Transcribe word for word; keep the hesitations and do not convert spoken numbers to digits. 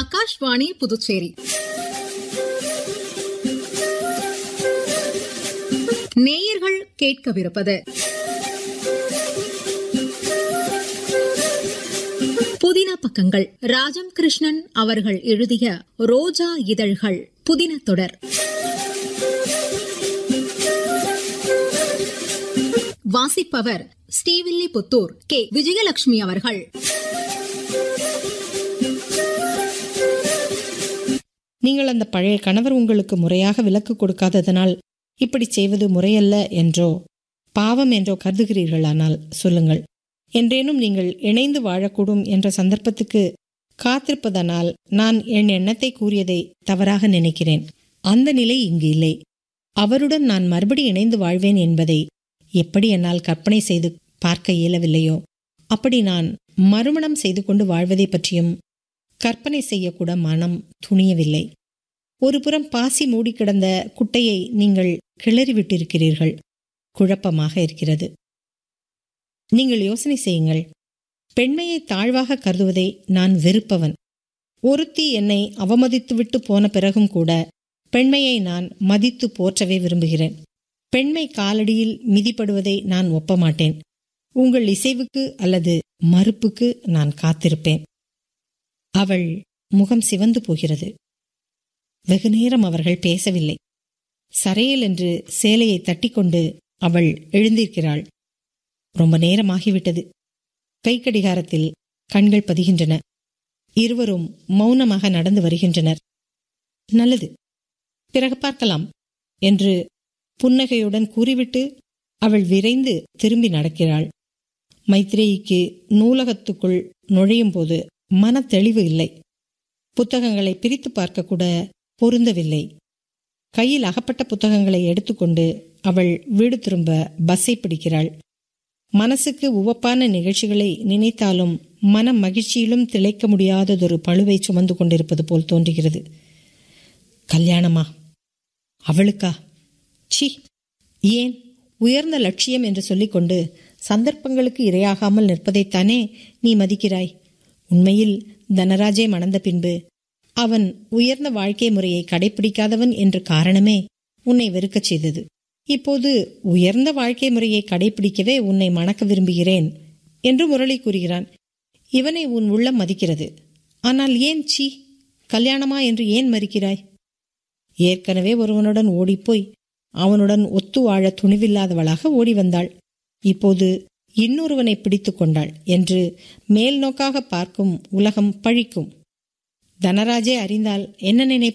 ஆகாஷ்வாணி புதுச்சேரி. நேயர்கள் கேட்கவிருப்பது புதின பக்கங்கள். ராஜம் கிருஷ்ணன் அவர்கள் எழுதிய ரோஜா இதழ்கள் புதின தொடர். வாசிப்பவர் ஸ்ரீவில்லிபுத்தூர் கே விஜயலட்சுமி அவர்கள். நீங்கள் அந்த பழைய கணவர் உங்களுக்கு முறையாக விலக்கு கொடுக்காததனால் இப்படி செய்வது முறையல்ல என்றோ பாவம் என்றோ கருதுகிறீர்களானால் சொல்லுங்கள். என்றேனும் நீங்கள் இணைந்து வாழக்கூடும் என்ற சந்தர்ப்பத்துக்கு காத்திருப்பதனால் நான் என் எண்ணத்தை கூறியதை தவறாக நினைக்கிறேன். அந்த நிலை இங்கு இல்லை. அவருடன் நான் மறுபடி இணைந்து வாழ்வேன் என்பதை எப்படி என்னால் கற்பனை செய்து பார்க்க இயலவில்லையோ அப்படி நான் மறுமணம் செய்து கொண்டு வாழ்வதை பற்றியும் கற்பனை செய்யக்கூட மனம் துணியவில்லை. ஒரு புறம் பாசி மூடி கிடந்த குட்டையை நீங்கள் கிளறிவிட்டிருக்கிறீர்கள். குழப்பமாக இருக்கிறது. நீங்கள் யோசனை செய்யுங்கள். பெண்மையை தாழ்வாக கருதுவதை நான் வெறுப்பவன். ஒருத்தி என்னை அவமதித்துவிட்டு போன பிறகும் கூட பெண்மையை நான் மதித்து போற்றவே விரும்புகிறேன். பெண்மை காலடியில் மிதிப்படுவதை நான் ஒப்பமாட்டேன். உங்கள் இசைவுக்கு அல்லது மறுப்புக்கு நான் காத்திருப்பேன். அவள் முகம் சிவந்து போகிறது. வெகு நேரம் அவர்கள் பேசவில்லை. சரையல் என்று சேலையை தட்டிக்கொண்டு அவள் எழுந்திருக்கிறாள். ரொம்ப நேரமாகிவிட்டது. கைக்கடிகாரத்தில் கண்கள் பதிகின்றன. இருவரும் மௌனமாக நடந்து வருகின்றனர். நல்லது, பிறகு பார்க்கலாம் என்று புன்னகையுடன் கூறிவிட்டு அவள் விரைந்து திரும்பி நடக்கிறாள். மைத்ரேயிக்கு நூலகத்துக்குள் நுழையும் போது மன தெளிவு இல்லை. புத்தகங்களை பிரித்து பார்க்க கூட பொருந்தவில்லை. கையில் அகப்பட்ட புத்தகங்களை எடுத்துக்கொண்டு அவள் வீடு திரும்ப பஸ்ஸை பிடிக்கிறாள். மனசுக்கு உவப்பான நிகழ்ச்சிகளை நினைத்தாலும் மன மகிழ்ச்சியிலும் திளைக்க முடியாததொரு பழுவை சுமந்து கொண்டிருப்பது போல் தோன்றுகிறது. கல்யாணமா? அவளுக்கா? சி, ஏன்? உயர்ந்த லட்சியம் என்று சொல்லிக்கொண்டு சந்தர்ப்பங்களுக்கு இரையாகாமல் நிற்பதைத்தானே நீ மதிக்கிறாய். உண்மையில் தனராஜை மணந்த பின்பு அவன் உயர்ந்த வாழ்க்கை முறையை கடைபிடிக்காதவன் என்ற காரணமே உன்னை வெறுக்கச் செய்தது. இப்போது உயர்ந்த வாழ்க்கை முறையை கடைபிடிக்கவே உன்னை மணக்க விரும்புகிறேன் என்று முரளி கூறுகிறான். இவனை உன் உள்ளம் மதிக்கிறது. ஆனால் ஏன் சி, கல்யாணமா என்று ஏன் மறுக்கிறாய்? ஏற்கனவே ஒருவனுடன் ஓடிப்போய் அவனுடன் ஒத்து வாழ துணிவில்லாதவளாக ஓடி வந்தாள். இப்போது இன்னொருவனை பிடித்து கொண்டாள் என்று மேல் நோக்காக பார்க்கும் உலகம் பழிக்கும். தனராஜே அறிந்தால் என்ன நினைப்பான்?